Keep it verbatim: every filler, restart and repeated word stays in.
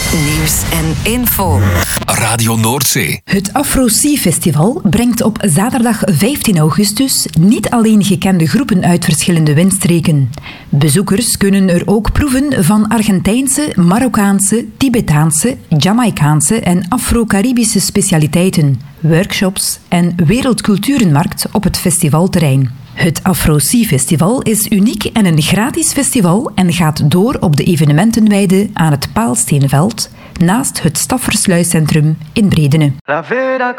Nieuws en info. Radio Noordzee. Het Afro-Sea Festival brengt op zaterdag vijftien augustus niet alleen gekende groepen uit verschillende windstreken. Bezoekers kunnen er ook proeven van Argentijnse, Marokkaanse, Tibetaanse, Jamaicaanse en Afro-Caribische specialiteiten, workshops en wereldculturenmarkt op het festivalterrein. Het Afro-Sea Festival is uniek en een gratis festival en gaat door op de evenementenweide aan het Paalsteenveld naast het Staffersluiscentrum in Bredene. La vera